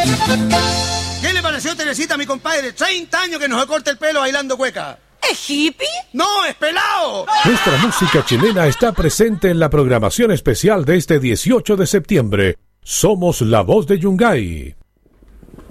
¿Qué le pareció, Teresita, a mi compadre? 30 años que nos corta el pelo bailando cueca. ¿Es hippie? ¡No, es pelao! Nuestra música chilena está presente en la programación especial de este 18 de septiembre. Somos la voz de Yungay.